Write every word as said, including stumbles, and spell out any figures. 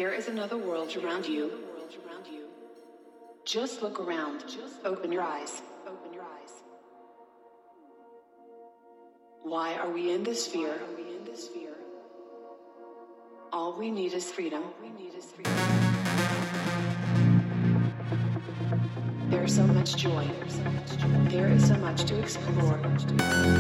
There is another world around you. Just look around. Open your eyes. Open your eyes. Why are we in this fear? All we need is freedom. There's so much joy. There is so much to explore.